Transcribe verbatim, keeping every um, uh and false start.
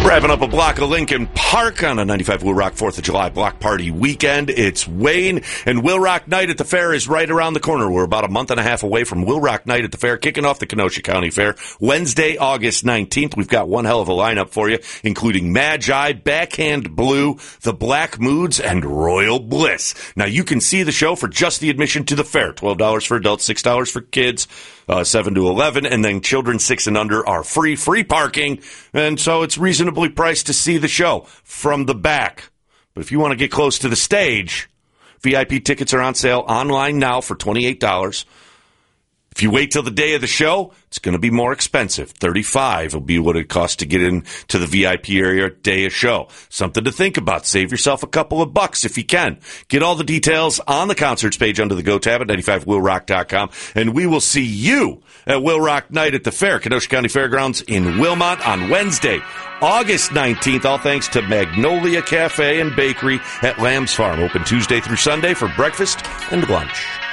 Wrapping up a block of Lincoln Park on a ninety-five Will Rock fourth of July block party weekend. It's Wayne, and Will Rock Night at the Fair is right around the corner. We're about a month and a half away from Will Rock Night at the Fair, kicking off the Kenosha County Fair Wednesday, August nineteenth. We've got one hell of a lineup for you, including Magi, Backhand Blue, The Black Moods, and Royal Bliss. Now, you can see the show for just the admission to the fair. twelve dollars for adults, six dollars for kids, uh, seven to eleven, and then children six and under are free, free parking, and so it's reasonably priced to see the show from the back. But if you want to get close to the stage, V I P tickets are on sale online now for twenty-eight dollars. If you wait till the day of the show, it's going to be more expensive. thirty-five dollars will be what it costs to get into the V I P area day of show. Something to think about. Save yourself a couple of bucks if you can. Get all the details on the concerts page under the Go tab at ninety-five will rock dot com, and we will see you at Will Rock Night at the Fair, Kenosha County Fairgrounds in Wilmot on Wednesday, August nineteenth, all thanks to Magnolia Cafe and Bakery at Lamb's Farm. Open Tuesday through Sunday for breakfast and lunch.